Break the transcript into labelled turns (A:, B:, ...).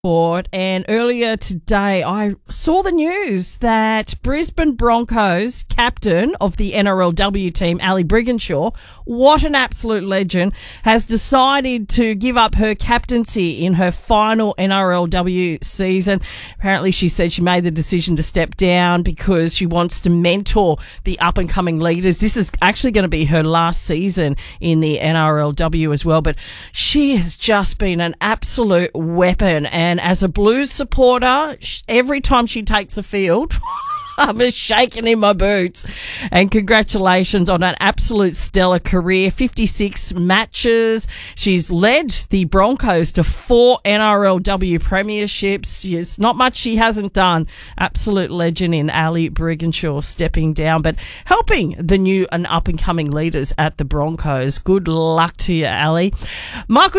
A: Sport, and earlier today I saw the news that Brisbane Broncos captain of the NRLW team, Ali Brigginshaw, what an absolute legend, has decided to give up her captaincy in her final NRLW season. Apparently she said she made the decision to step down because she wants to mentor the up-and-coming leaders. This is actually going to be her last season in the NRLW as well, but she has just been an absolute weapon. And as a Blues supporter, every time she takes the field, I'm just shaking in my boots. And congratulations on an absolute stellar career. 56 matches. She's led the Broncos to 4 NRLW premierships. It's not much she hasn't done. Absolute legend in Ali Brigginshaw stepping down, but helping the new and up-and-coming leaders at the Broncos. Good luck to you, Ali. Michael